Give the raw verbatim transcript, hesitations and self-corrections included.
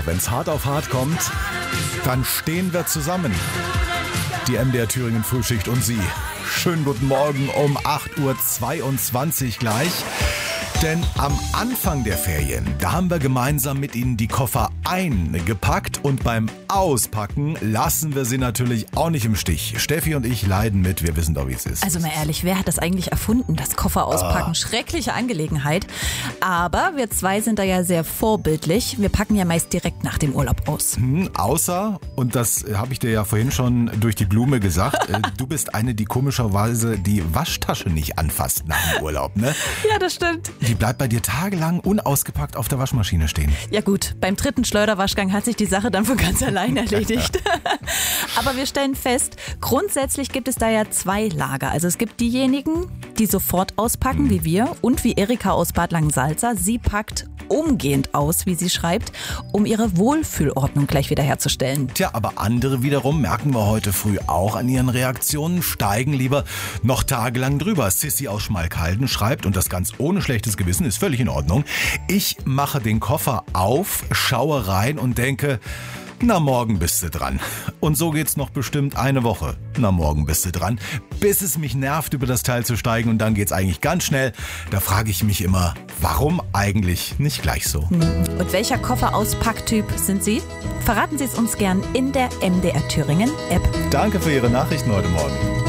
wenn's hart auf hart kommt, dann stehen wir zusammen. Die M D R Thüringen Frühschicht und Sie. Schönen guten Morgen um acht Uhr zweiundzwanzig gleich. Denn am Anfang der Ferien, da haben wir gemeinsam mit Ihnen die Koffer eingepackt und beim Auspacken lassen wir Sie natürlich auch nicht im Stich. Steffi und ich leiden mit, wir wissen doch, wie es ist. Also mal ehrlich, wer hat das eigentlich erfunden, das Koffer auspacken? Ah. Schreckliche Angelegenheit. Aber wir zwei sind da ja sehr vorbildlich. Wir packen ja meist direkt nach dem Urlaub aus. Hm, außer, und das habe ich dir ja vorhin schon durch die Blume gesagt, äh, du bist eine, die komischerweise die Waschtasche nicht anfasst nach dem Urlaub, ne? Ja, das stimmt. Die bleibt bei dir tagelang unausgepackt auf der Waschmaschine stehen. Ja gut, beim dritten Schleuderwaschgang hat sich die Sache dann von ganz allein erledigt. Aber wir stellen fest, grundsätzlich gibt es da ja zwei Lager. Also es gibt diejenigen, die sofort auspacken, mhm. wie wir, und wie Erika aus Bad Langensalza. Sie packt umgehend aus, wie sie schreibt, um ihre Wohlfühlordnung gleich wieder herzustellen. Tja, aber andere wiederum, merken wir heute früh auch an ihren Reaktionen, steigen lieber noch tagelang drüber. Sissi aus Schmalkalden schreibt, und das ganz ohne schlechtes Gewissen, ist völlig in Ordnung: Ich mache den Koffer auf, schaue rein und denke, na, morgen bist du dran. Und so geht's noch bestimmt eine Woche. Na, morgen bist du dran. Bis es mich nervt, über das Teil zu steigen, und dann geht's eigentlich ganz schnell. Da frage ich mich immer, warum eigentlich nicht gleich so? Und welcher Kofferauspacktyp sind Sie? Verraten Sie es uns gern in der M D R Thüringen App. Danke für Ihre Nachrichten heute Morgen.